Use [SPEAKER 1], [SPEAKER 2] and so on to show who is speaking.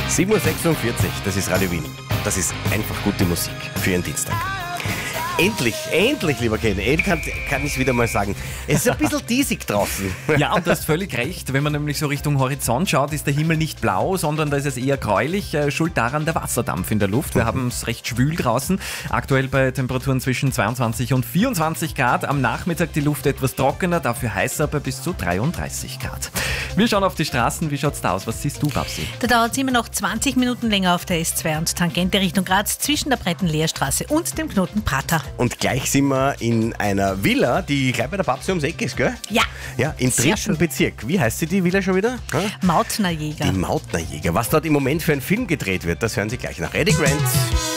[SPEAKER 1] 7:46 Uhr, das ist Radio Wien. Das ist einfach gute Musik für Ihren Dienstag. Endlich, lieber Ken, kann ich wieder mal sagen. Es ist ein bisschen diesig draußen.
[SPEAKER 2] Ja, und du hast völlig recht. Wenn man nämlich so Richtung Horizont schaut, ist der Himmel nicht blau, sondern da ist es eher gräulich. Schuld daran der Wasserdampf in der Luft. Wir haben es recht schwül draußen. Aktuell bei Temperaturen zwischen 22 und 24 Grad. Am Nachmittag die Luft etwas trockener, dafür heißer bei bis zu 33 Grad. Wir schauen auf die Straßen. Wie schaut's da aus? Was siehst du, Babsi?
[SPEAKER 3] Da dauert es immer noch 20 Minuten länger auf der S2 und Tangente Richtung Graz zwischen der Breitenleerstraße und dem Knoten Prater.
[SPEAKER 1] Und gleich sind wir in einer Villa, die gleich bei der Babsi ums Eck ist, gell?
[SPEAKER 3] Ja.
[SPEAKER 1] Ja, im
[SPEAKER 3] Sehr
[SPEAKER 1] 3.
[SPEAKER 3] schön.
[SPEAKER 1] Bezirk. Wie heißt sie, die Villa schon wieder?
[SPEAKER 3] Mautnerjäger.
[SPEAKER 1] Die Mautnerjäger. Was dort im Moment für ein Film gedreht wird, das hören Sie gleich nach Eddie Grant.